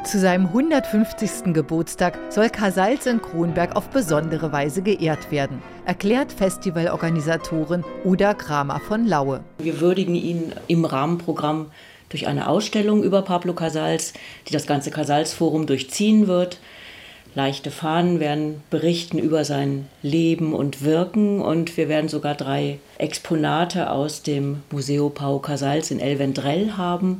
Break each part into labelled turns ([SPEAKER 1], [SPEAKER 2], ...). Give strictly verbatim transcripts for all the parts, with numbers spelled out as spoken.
[SPEAKER 1] Zu seinem hundertfünfzigsten Geburtstag soll Casals in Kronberg auf besondere Weise geehrt werden, erklärt Festivalorganisatorin Uda Kramer von Laue.
[SPEAKER 2] Wir würdigen ihn im Rahmenprogramm durch eine Ausstellung über Pablo Casals, die das ganze Casals-Forum durchziehen wird. Leichte Fahnen werden berichten über sein Leben und Wirken und wir werden sogar drei Exponate aus dem Museo Pau Casals in El Vendrell haben.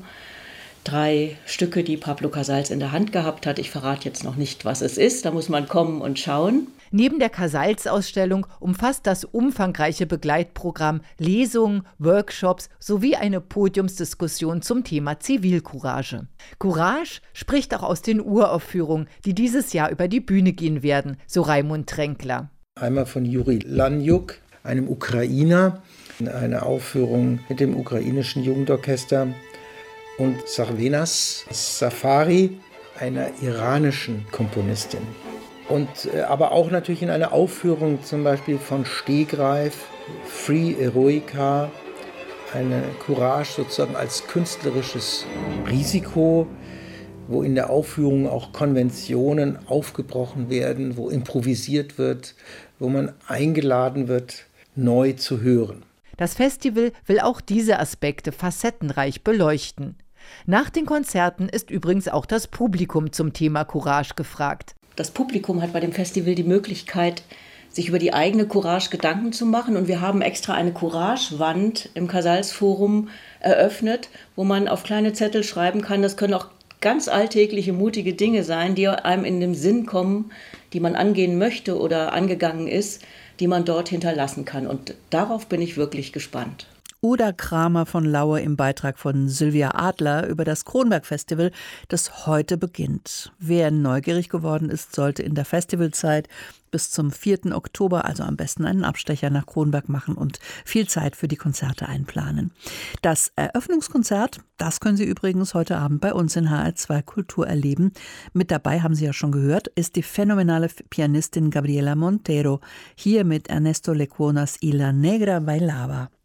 [SPEAKER 2] Drei Stücke, die Pablo Casals in der Hand gehabt hat. Ich verrate jetzt noch nicht, was es ist. Da muss man kommen und schauen.
[SPEAKER 1] Neben der Casals-Ausstellung umfasst das umfangreiche Begleitprogramm Lesungen, Workshops sowie eine Podiumsdiskussion zum Thema Zivilcourage. Courage spricht auch aus den Uraufführungen, die dieses Jahr über die Bühne gehen werden, so Raimund Tränkler.
[SPEAKER 3] Einmal von Juri Laniuk, einem Ukrainer, eine Aufführung mit dem ukrainischen Jugendorchester, und Sarvenas Safari, einer iranischen Komponistin. Und äh, aber auch natürlich in einer Aufführung zum Beispiel von Stegreif, Free Eroica, eine Courage sozusagen als künstlerisches Risiko, wo in der Aufführung auch Konventionen aufgebrochen werden, wo improvisiert wird, wo man eingeladen wird, neu zu hören.
[SPEAKER 1] Das Festival will auch diese Aspekte facettenreich beleuchten. Nach den Konzerten ist übrigens auch das Publikum zum Thema Courage gefragt.
[SPEAKER 2] Das Publikum hat bei dem Festival die Möglichkeit, sich über die eigene Courage Gedanken zu machen. Und wir haben extra eine Courage-Wand im Casals-Forum eröffnet, wo man auf kleine Zettel schreiben kann. Das können auch ganz alltägliche, mutige Dinge sein, die einem in den Sinn kommen, die man angehen möchte oder angegangen ist, die man dort hinterlassen kann. Und darauf bin ich wirklich gespannt.
[SPEAKER 4] Uda Kramer von Laue im Beitrag von Sylvia Adler über das Kronberg-Festival, das heute beginnt. Wer neugierig geworden ist, sollte in der Festivalzeit bis zum vierten Oktober, also am besten einen Abstecher nach Kronberg machen und viel Zeit für die Konzerte einplanen. Das Eröffnungskonzert, das können Sie übrigens heute Abend bei uns in H R zwei Kultur erleben. Mit dabei, haben Sie ja schon gehört, ist die phänomenale Pianistin Gabriela Montero, hier mit Ernesto Lecuonas Y la Negra Bailaba.